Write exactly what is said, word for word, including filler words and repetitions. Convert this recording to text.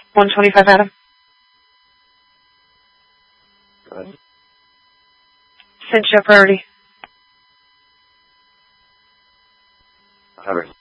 one twenty-five Adam. Go ahead. Cinch up priority. However.